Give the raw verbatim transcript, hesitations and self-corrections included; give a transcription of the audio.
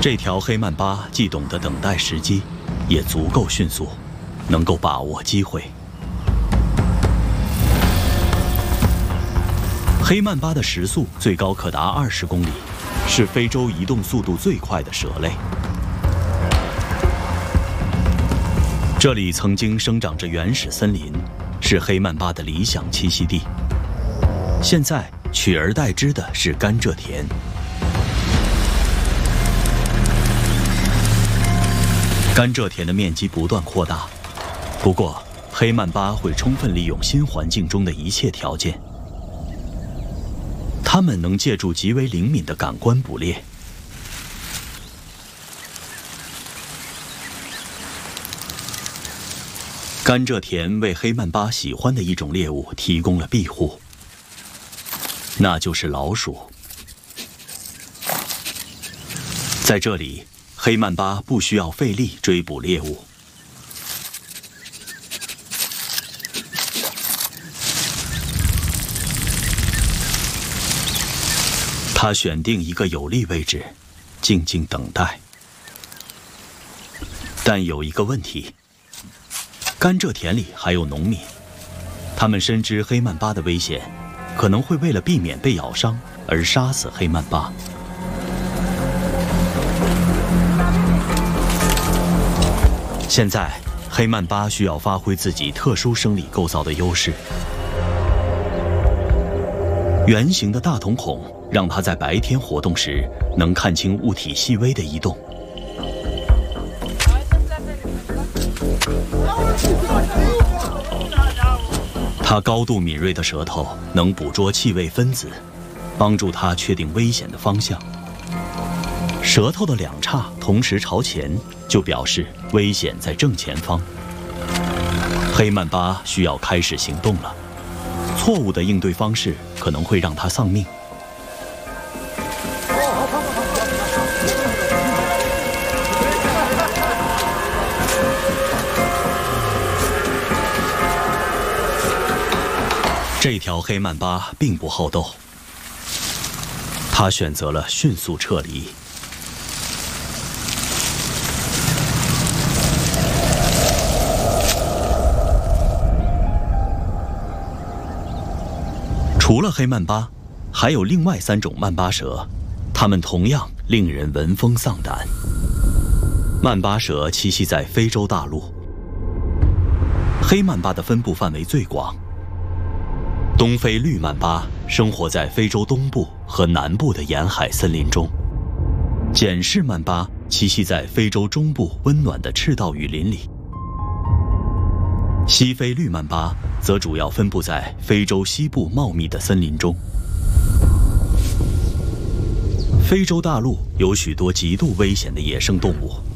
这条黑曼巴既懂得等待时机，也足够迅速，能够把握机会。黑曼巴的时速最高可达二十公里，是非洲移动速度最快的蛇类。这里曾经生长着原始森林，是黑曼巴的理想栖息地。现在取而代之的是甘蔗田。甘蔗田的面积不断扩大，不过黑曼巴会充分利用新环境中的一切条件。它们能借助极为灵敏的感官捕猎。甘蔗田为黑曼巴喜欢的一种猎物提供了庇护，那就是老鼠。在这里，黑曼巴不需要费力追捕猎物。他选定一个有利位置，静静等待。但有一个问题，甘蔗田里还有农民，他们深知黑曼巴的危险，可能会为了避免被咬伤而杀死黑曼巴。现在，黑曼巴需要发挥自己特殊生理构造的优势。圆形的大瞳孔让它在白天活动时能看清物体细微的移动。它高度敏锐的舌头能捕捉气味分子，帮助它确定危险的方向。舌头的两叉同时朝前，就表示危险在正前方。黑曼巴需要开始行动了。错误的应对方式可能会让它丧命。这条黑曼巴并不好斗，它选择了迅速撤离。除了黑曼巴，还有另外三种曼巴蛇，它们同样令人闻风丧胆。曼巴蛇栖息在非洲大陆，黑曼巴的分布范围最广。东非绿曼巴生活在非洲东部和南部的沿海森林中，简氏曼巴栖息在非洲中部温暖的赤道雨林里。西非绿曼巴则主要分布在非洲西部茂密的森林中。非洲大陆有许多极度危险的野生动物，